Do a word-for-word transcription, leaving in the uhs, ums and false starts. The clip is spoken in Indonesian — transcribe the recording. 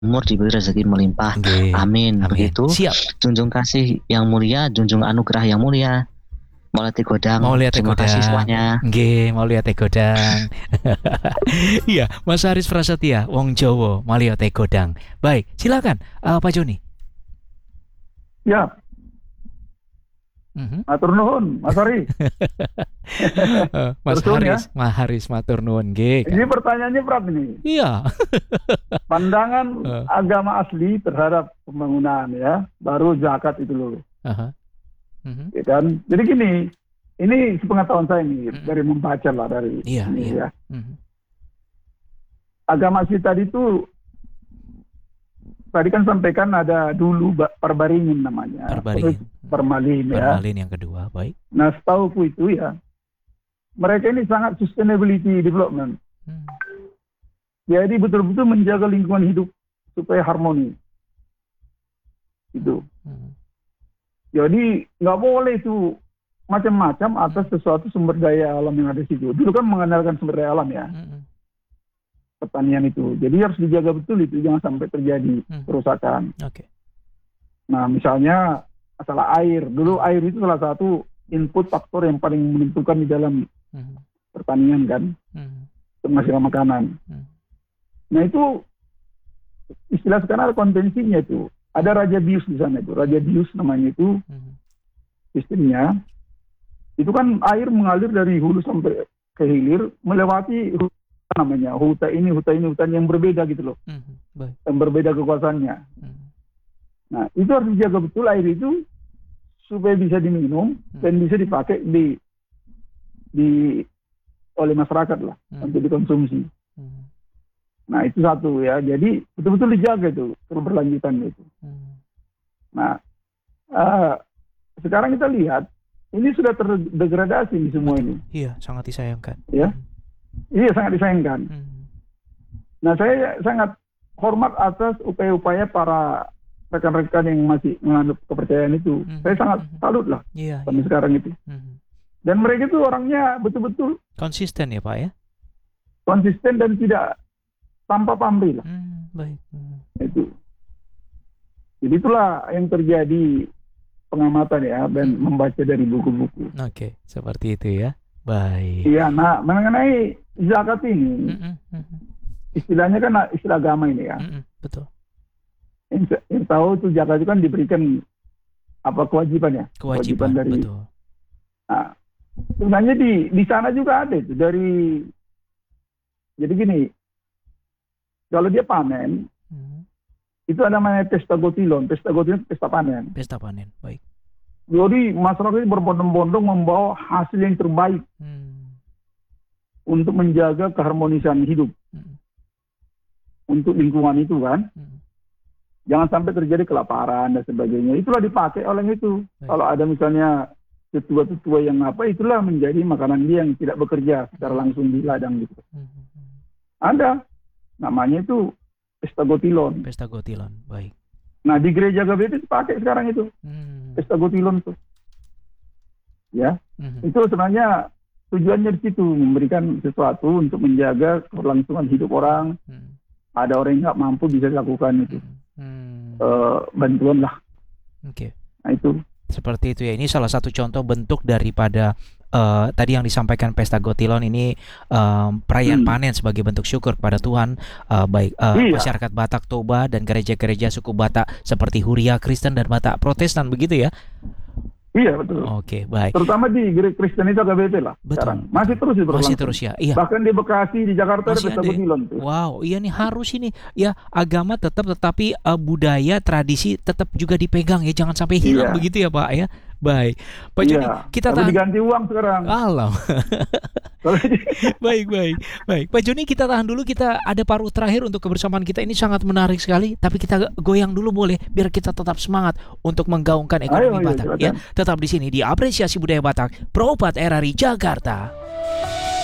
Umur diberi rezeki melimpah. Nggih, Amin. amin. Begitu, Siap. junjung kasih yang mulia, junjung anugerah yang mulia. Maulana Teh Mau Godang, lihat teh terima kasih godang. semuanya. Nggih, mau lihat teh godang. Iya, Mas Haris Prasetya, wong Jawa, mau lihat teh godang. Baik, silakan uh, Pak Joni. Ya, Mhm. matur nuwun, Mas Ari. Eh, Mas Terus nuwun ya. Haris, Mas Haris matur nuwun nggih. Ini pertanyaannya berat ini. Iya. Pandangan Eh. agama asli terhadap pembangunan ya, baru zakat itu loh. Aha. Mhm. Ya kan? Jadi gini, ini sepengetahuan saya nih Mm-mm. dari membaca lah dari Iya, ini iya. ya. Mhm. Agama asli tadi itu tadi kan sampaikan ada dulu ba- perbaringin namanya. Perbaringin. Terus permalin ya. Permalin yang kedua, baik. Nah, setahuku itu ya, mereka ini sangat sustainability development. Hmm. Jadi betul-betul menjaga lingkungan hidup supaya harmoni. Itu. Hmm. Jadi nggak boleh itu macam-macam atas sesuatu sumber daya alam yang ada di situ. Dulu kan mengandalkan sumber daya alam ya, Hmm. pertanian itu. Jadi harus dijaga betul itu, jangan sampai terjadi Hmm. kerusakan. Oke. Nah, misalnya masalah air. Dulu air itu salah satu input faktor yang paling menentukan di dalam Hmm. pertanian kan, Hmm. untuk menghasilkan makanan. Hmm. Nah itu istilah sekarang ada konvensinya itu. Ada Raja Bius di sana itu. Raja Bius namanya itu Hmm. sistemnya. Itu kan air mengalir dari hulu sampai ke hilir melewati hutan namanya. Hutan ini, hutan ini, hutan yang berbeda gitu loh. Hmm. Baik. Yang berbeda kekuasaannya. Hmm. Nah itu harus dijaga betul air itu supaya bisa diminum dan bisa dipakai di di oleh masyarakat lah Hmm. untuk dikonsumsi. Hmm. Nah itu satu ya. Jadi betul-betul dijaga itu keberlanjutan itu. Hmm. Nah uh, sekarang kita lihat ini sudah terdegradasi di semua Betul. ini. Iya, sangat disayangkan. Ya. Iya sangat disayangkan. Hmm. Nah saya sangat hormat atas upaya-upaya para rekan-rekan yang masih menganut kepercayaan itu. Hmm. Saya sangat Hmm. salut lah Iya, sampai iya. sekarang itu. Hmm. Dan mereka itu orangnya betul-betul Konsisten ya, Pak ya? konsisten dan tidak tanpa pamrih lah. Hmm. Baik. Hmm. Itu. Jadi itulah yang terjadi pengamatan ya dan membaca dari buku-buku. Oke, seperti itu ya. Baik. Iya, nah mengenai zakat ini, Mm-mm. Mm-mm. istilahnya kan istilah agama ini ya. Mm-mm. Betul. Yang, yang tahu itu zakat itu kan diberikan apa kewajiban ya? Kewajiban, dari. betul. Nah, sebenarnya di di sana juga ada itu dari. Jadi gini, kalau dia panen, Hmm. itu ada namanya pesta gotilon. Pesta gotilon pesta panen. Pesta panen, baik. Jadi masyarakat ini berbondong-bondong membawa hasil yang terbaik Hmm. untuk menjaga keharmonisan hidup Hmm. untuk lingkungan itu kan. Hmm. Jangan sampai terjadi kelaparan dan sebagainya. Itulah dipakai oleh itu. Baik. Kalau ada misalnya tetua-tetua yang apa, itulah menjadi makanan dia yang tidak bekerja secara langsung di ladang gitu. Hmm. Ada namanya itu pesta gotilon. Pesta gotilon, baik. Nah di gereja G B T dipakai sekarang itu Hmm. pesta gotilon tuh. Ya, Hmm. itu sebenarnya tujuannya di situ memberikan sesuatu untuk menjaga keberlangsungan hidup orang. Hmm. Ada orang yang nggak mampu bisa dilakukan itu Hmm. eh, bantuan lah. Oke. Nah itu. Seperti itu ya. Ini salah satu contoh bentuk daripada uh, tadi yang disampaikan pesta gotilon ini, um, perayaan Hmm. panen sebagai bentuk syukur kepada Tuhan. Uh, baik uh, Iya. masyarakat Batak Toba dan gereja-gereja suku Batak seperti Huria Kristen dan Batak Protestan begitu ya. Iya betul. Oke, baik. Terutama di gereja Kristen itu G B T lah. Betul. Sekarang masih terus itu Masih berlangsung. terus ya. Iya. Bahkan di Bekasi, di Jakarta ada Masih pesta ada ya? gotilon tuh. Wow, iya nih harus ini ya, agama tetap tetapi uh, budaya tradisi tetap juga dipegang ya, jangan sampai hilang Iya. begitu ya Pak ya. Baik, Pak Joni, Iya. kita Tapi tahan. diganti uang sekarang. Alam. Kalau di- Baik, baik, baik. Pak Joni, kita tahan dulu. Kita ada paruh terakhir untuk kebersamaan kita. Ini sangat menarik sekali. Tapi kita goyang dulu boleh, biar kita tetap semangat untuk menggaungkan ekonomi Ayo, ayo, Batak. Ya, silakan. tetap di sini di Apresiasi Budaya Batak, Pro empat R R I Jakarta.